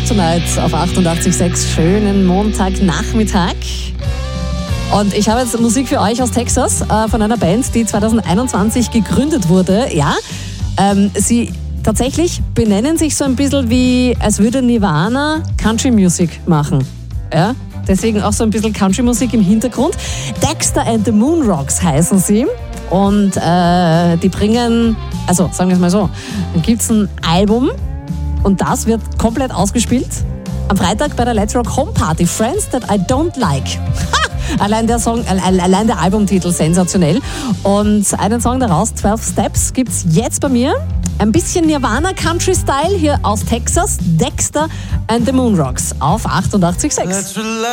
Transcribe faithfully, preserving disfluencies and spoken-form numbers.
Tonight auf achtundachtzig Komma sechs. Schönen Montagnachmittag. Und ich habe jetzt Musik für euch aus Texas äh, von einer Band, die zwanzig einundzwanzig gegründet wurde. Ja, ähm, sie tatsächlich benennen sich so ein bisschen wie, als würde Nirvana Country Music machen. Ja, deswegen auch so ein bisschen Country Musik im Hintergrund. Dexter and the Moonrocks heißen sie. Und äh, die bringen, also sagen wir es mal so, dann gibt es ein Album und das wird komplett ausgespielt. Am Freitag bei der Let's Rock Home Party. Friends That I Don't Like. Ha! Allein der Song, allein der Albumtitel sensationell. Und einen Song daraus, zwölf Steps, gibt's jetzt bei mir. Ein bisschen Nirvana Country Style hier aus Texas. Dexter and the Moonrocks auf achtundachtzig Komma sechs.